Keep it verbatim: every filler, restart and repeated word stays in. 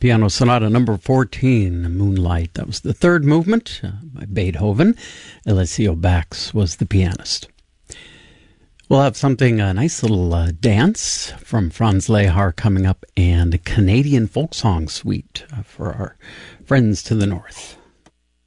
Piano Sonata number fourteen, Moonlight. That was the third movement uh, by Beethoven. Alessio Bax was the pianist. We'll have something, a nice little uh, dance from Franz Lehar coming up, and a Canadian folk song suite uh, for our friends to the north.